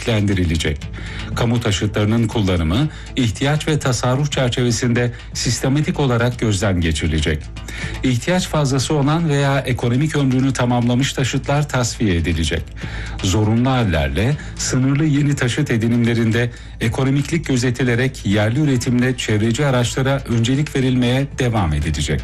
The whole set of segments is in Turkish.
önceliklendirilecek. Kamu taşıtlarının kullanımı ihtiyaç ve tasarruf çerçevesinde sistematik olarak gözden geçirilecek. İhtiyaç fazlası olan veya ekonomik ömrünü tamamlamış taşıtlar tasfiye edilecek. Zorunlu hallerle sınırlı yeni taşıt edinimlerinde ekonomiklik gözetilerek yerli üretimle çevreci araçlara öncelik verilmeye devam edilecek.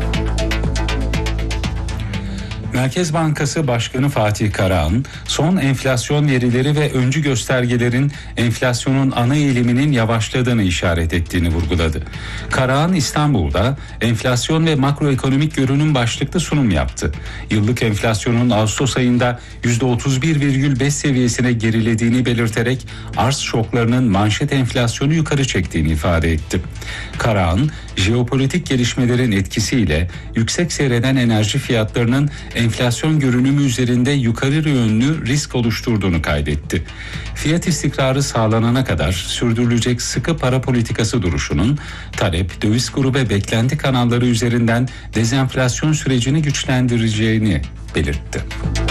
Merkez Bankası Başkanı Fatih Karahan, son enflasyon verileri ve öncü göstergelerin enflasyonun ana eğiliminin yavaşladığını işaret ettiğini vurguladı. Karahan İstanbul'da enflasyon ve makroekonomik görünüm başlıklı sunum yaptı. Yıllık enflasyonun Ağustos ayında %31,5 seviyesine gerilediğini belirterek arz şoklarının manşet enflasyonu yukarı çektiğini ifade etti. Karahan, jeopolitik gelişmelerin etkisiyle yüksek seyreden enerji fiyatlarının enflasyon görünümü üzerinde yukarı yönlü risk oluşturduğunu kaydetti. Fiyat istikrarı sağlanana kadar sürdürülecek sıkı para politikası duruşunun talep, döviz kuru ve beklenti kanalları üzerinden dezenflasyon sürecini güçlendireceğini belirtti.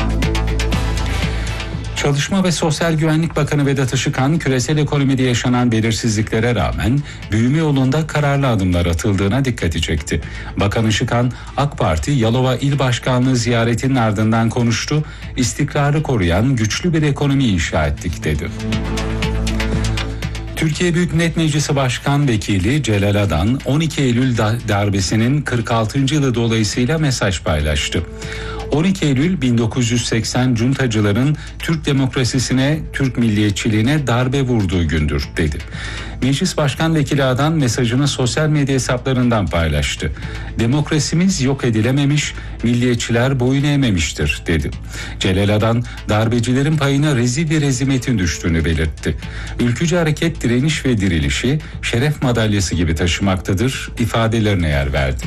Çalışma ve Sosyal Güvenlik Bakanı Vedat Işıkhan, küresel ekonomide yaşanan belirsizliklere rağmen büyüme yolunda kararlı adımlar atıldığına dikkati çekti. Bakan Işıkhan, AK Parti Yalova İl Başkanlığı ziyaretinin ardından konuştu, istikrarı koruyan güçlü bir ekonomi inşa ettik dedi. Türkiye Büyük Millet Meclisi Başkan Vekili Celal Adan, 12 Eylül darbesinin 46. yılı dolayısıyla mesaj paylaştı. 12 Eylül 1980 cuntacıların Türk demokrasisine, Türk milliyetçiliğine darbe vurduğu gündür dedi. Meclis Başkan Vekili Adan mesajını sosyal medya hesaplarından paylaştı. Demokrasimiz yok edilememiş, milliyetçiler boyun eğmemiştir dedi. Celal Adan, darbecilerin payına rezil bir rezimetin düştüğünü belirtti. Ülkücü hareket direniş ve dirilişi şeref madalyası gibi taşımaktadır ifadelerine yer verdi.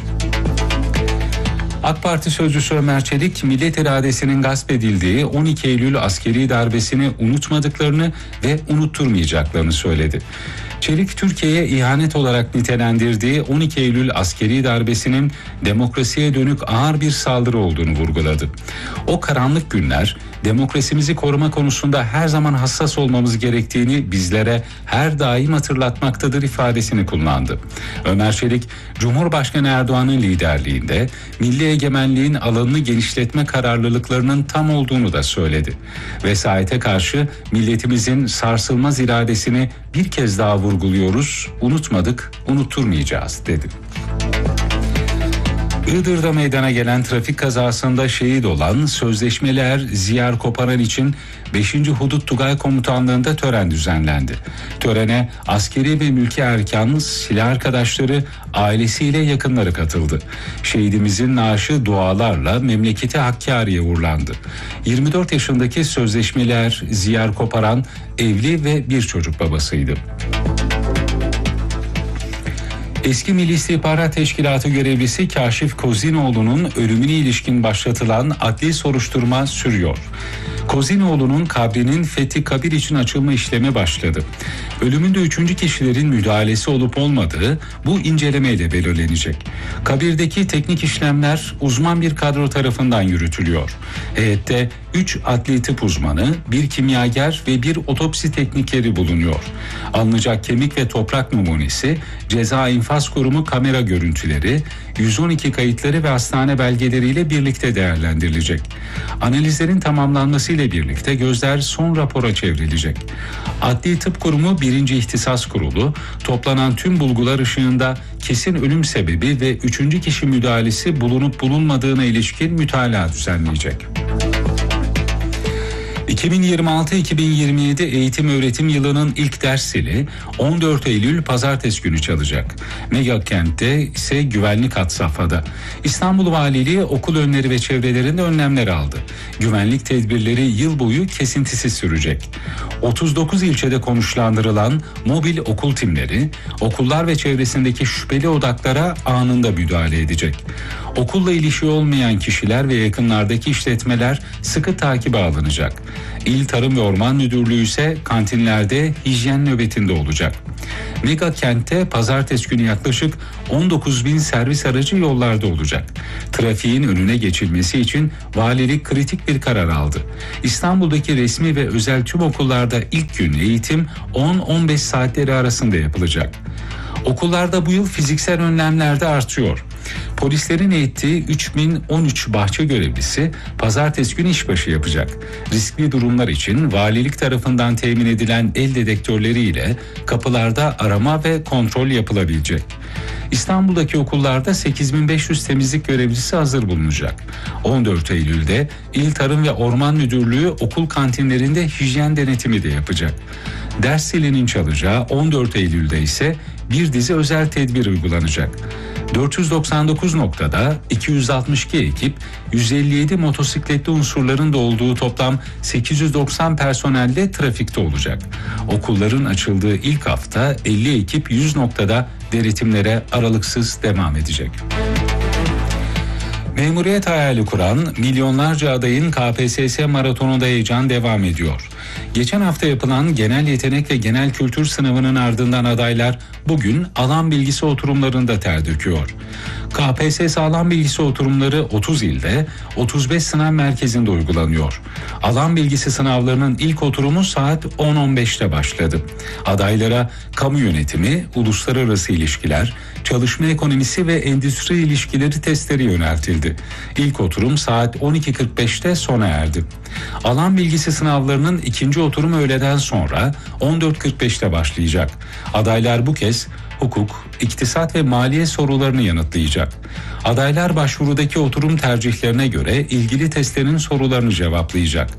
AK Parti sözcüsü Ömer Çelik, millet iradesinin gasp edildiği 12 Eylül askeri darbesini unutmadıklarını ve unutturmayacaklarını söyledi. Çelik, Türkiye'ye ihanet olarak nitelendirdiği 12 Eylül askeri darbesinin demokrasiye dönük ağır bir saldırı olduğunu vurguladı. O karanlık günler, demokrasimizi koruma konusunda her zaman hassas olmamız gerektiğini bizlere her daim hatırlatmaktadır ifadesini kullandı. Ömer Çelik, Cumhurbaşkanı Erdoğan'ın liderliğinde milli egemenliğin alanını genişletme kararlılıklarının tam olduğunu da söyledi. Vesayete karşı milletimizin sarsılmaz iradesini bir kez daha vurguluyoruz, unutmadık, unutturmayacağız dedi. Iğdır'da meydana gelen trafik kazasında şehit olan sözleşmeli er Ziya Koparan için 5. Hudut Tugay Komutanlığı'nda tören düzenlendi. Törene askeri ve mülki erkan, silah arkadaşları, ailesiyle yakınları katıldı. Şehidimizin naaşı dualarla memleketi Hakkari'ye uğurlandı. 24 yaşındaki sözleşmeli er Ziya Koparan evli ve bir çocuk babasıydı. Eski Milli İstihbarat Teşkilatı görevlisi Kaşif Kozinoğlu'nun ölümüne ilişkin başlatılan adli soruşturma sürüyor. Kozinoğlu'nun kabrinin Fethi Kabir için açılma işlemi başladı. Ölümünde 3. kişilerin müdahalesi olup olmadığı bu incelemeyle belirlenecek. Kabirdeki teknik işlemler uzman bir kadro tarafından yürütülüyor. Heyette 3 adli tıp uzmanı, 1 kimyager ve 1 otopsi teknikeri bulunuyor. Alınacak kemik ve toprak numunesi, Ceza İnfaz Kurumu kamera görüntüleri, 112 kayıtları ve hastane belgeleriyle birlikte değerlendirilecek. Analizlerin tamamlanmasıyla birlikte gözler son rapora çevrilecek. Adli Tıp Kurumu 1. İhtisas Kurulu, toplanan tüm bulgular ışığında kesin ölüm sebebi ve 3. kişi müdahalesi bulunup bulunmadığına ilişkin mütalaa düzenleyecek. 2026-2027 eğitim öğretim yılının ilk ders zili 14 Eylül Pazartesi günü çalacak. Megakent'te ise güvenlik had safhada. İstanbul Valiliği okul önleri ve çevrelerinde önlemler aldı. Güvenlik tedbirleri yıl boyu kesintisiz sürecek. 39 ilçede konuşlandırılan mobil okul timleri, okullar ve çevresindeki şüpheli odaklara anında müdahale edecek. Okulla ilişiği olmayan kişiler ve yakınlardaki işletmeler sıkı takibe alınacak. İl Tarım ve Orman Müdürlüğü ise kantinlerde hijyen nöbetinde olacak. Mega kentte pazartesi günü yaklaşık 19.000 servis aracı yollarda olacak. Trafiğin önüne geçilmesi için valilik kritik bir karar aldı. İstanbul'daki resmi ve özel tüm okullarda ilk gün eğitim 10-15 saatleri arasında yapılacak. Okullarda bu yıl fiziksel önlemler de artıyor. Polislerin eğittiği 3013 bahçe görevlisi pazartesi günü işbaşı yapacak. Riskli durumlar için valilik tarafından temin edilen el dedektörleriyle kapılarda arama ve kontrol yapılabilecek. İstanbul'daki okullarda 8500 temizlik görevlisi hazır bulunacak. 14 Eylül'de İl Tarım ve Orman Müdürlüğü okul kantinlerinde hijyen denetimi de yapacak. Ders zilinin çalacağı 14 Eylül'de ise bir dizi özel tedbir uygulanacak. 499 noktada 262 ekip, 157 motosikletli unsurların da olduğu toplam 890 personelle trafikte olacak. Okulların açıldığı ilk hafta 50 ekip 100 noktada denetimlere aralıksız devam edecek. Memuriyet hayali kuran milyonlarca adayın KPSS maratonunda heyecan devam ediyor. Geçen hafta yapılan genel yetenek ve genel kültür sınavının ardından adaylar bugün alan bilgisi oturumlarında ter döküyor. KPSS alan bilgisi oturumları 30 ilde, 35 sınav merkezinde uygulanıyor. Alan bilgisi sınavlarının ilk oturumu saat 10.15'te başladı. Adaylara kamu yönetimi, uluslararası ilişkiler, çalışma ekonomisi ve endüstri ilişkileri testleri yöneltildi. İlk oturum saat 12.45'te sona erdi. Alan bilgisi sınavlarının ikinci oturumu öğleden sonra 14.45'te başlayacak. Adaylar bu kez hukuk, iktisat ve maliye sorularını yanıtlayacak. Adaylar başvurudaki oturum tercihlerine göre ilgili testlerin sorularını cevaplayacak.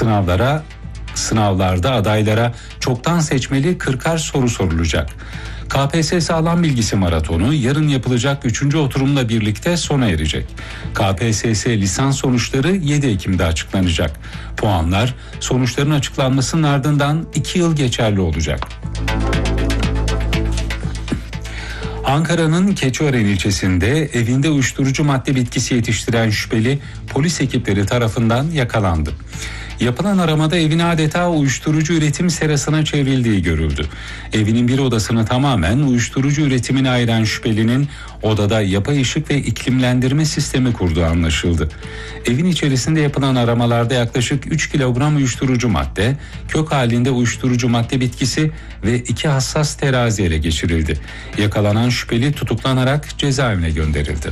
Sınavlarda adaylara çoktan seçmeli 40'ar soru sorulacak. KPSS alan bilgisi maratonu yarın yapılacak 3. oturumla birlikte sona erecek. KPSS lisans sonuçları 7 Ekim'de açıklanacak. Puanlar sonuçların açıklanmasının ardından 2 yıl geçerli olacak. Ankara'nın Keçiören ilçesinde evinde uyuşturucu madde bitkisi yetiştiren şüpheli polis ekipleri tarafından yakalandı. Yapılan aramada evin adeta uyuşturucu üretim serasına çevrildiği görüldü. Evinin bir odasını tamamen uyuşturucu üretimine ayıran şüphelinin odada yapay ışık ve iklimlendirme sistemi kurduğu anlaşıldı. Evin içerisinde yapılan aramalarda yaklaşık 3 kilogram uyuşturucu madde, kök halinde uyuşturucu madde bitkisi ve 2 hassas terazi ele geçirildi. Yakalanan şüpheli tutuklanarak cezaevine gönderildi.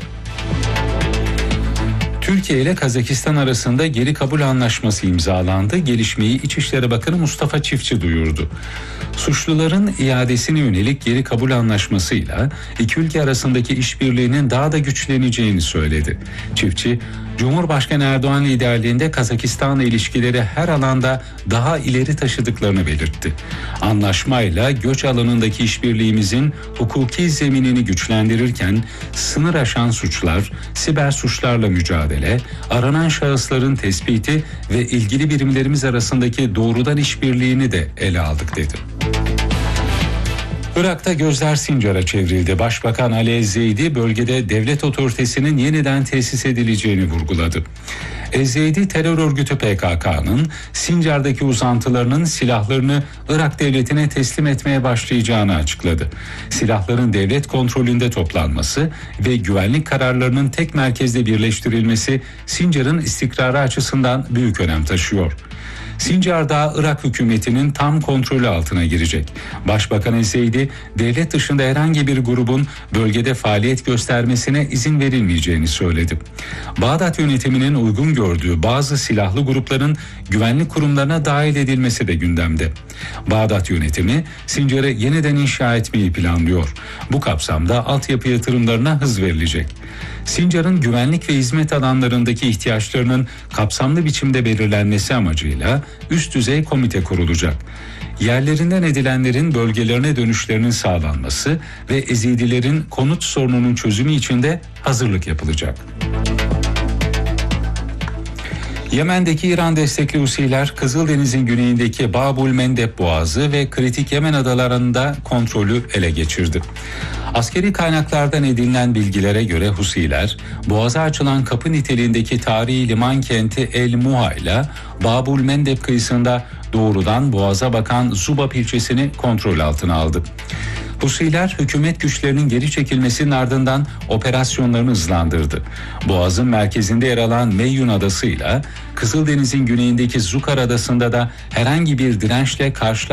Türkiye ile Kazakistan arasında geri kabul anlaşması imzalandı. Gelişmeyi İçişleri Bakanı Mustafa Çiftçi duyurdu. Suçluların iadesine yönelik geri kabul anlaşmasıyla iki ülke arasındaki işbirliğinin daha da güçleneceğini söyledi. Çiftçi, Cumhurbaşkanı Erdoğan liderliğinde Kazakistan'la ilişkileri her alanda daha ileri taşıdıklarını belirtti. Anlaşmayla göç alanındaki işbirliğimizin hukuki zeminini güçlendirirken sınır aşan suçlar, siber suçlarla mücadele, aranan şahısların tespiti ve ilgili birimlerimiz arasındaki doğrudan işbirliğini de ele aldık dedi. Irak'ta gözler Sincar'a çevrildi. Başbakan Ali Ezzeydi bölgede devlet otoritesinin yeniden tesis edileceğini vurguladı. Ezzeydi terör örgütü PKK'nın Sincar'daki uzantılarının silahlarını Irak devletine teslim etmeye başlayacağını açıkladı. Silahların devlet kontrolünde toplanması ve güvenlik kararlarının tek merkezde birleştirilmesi Sincar'ın istikrarı açısından büyük önem taşıyor. Sincar Dağı Irak hükümetinin tam kontrolü altına girecek. Başbakan Ezzeydi, devlet dışında herhangi bir grubun bölgede faaliyet göstermesine izin verilmeyeceğini söyledi. Bağdat yönetiminin uygun gördüğü bazı silahlı grupların güvenlik kurumlarına dahil edilmesi de gündemde. Bağdat yönetimi Sincar'ı yeniden inşa etmeyi planlıyor. Bu kapsamda altyapı yatırımlarına hız verilecek. Sincar'ın güvenlik ve hizmet alanlarındaki ihtiyaçlarının kapsamlı biçimde belirlenmesi amacıyla üst düzey komite kurulacak. Yerlerinden edilenlerin bölgelerine dönüşlerinin sağlanması ve Ezidilerin konut sorununun çözümü için de hazırlık yapılacak. Yemen'deki İran destekli Husiler, Kızıldeniz'in güneyindeki Babul Mendeb Boğazı ve kritik Yemen adalarında kontrolü ele geçirdi. Askeri kaynaklardan edinilen bilgilere göre Husiler, Boğaz'a açılan kapı niteliğindeki tarihi liman kenti El Muha ile Babul Mendeb kıyısında doğrudan Boğaz'a bakan Zubab ilçesini kontrol altına aldı. Husiler hükümet güçlerinin geri çekilmesinin ardından operasyonlarını hızlandırdı. Boğaz'ın merkezinde yer alan Meyyun Adası'yla Kızıldeniz'in güneyindeki Zukar Adası'nda da herhangi bir dirençle karşılaşmadı.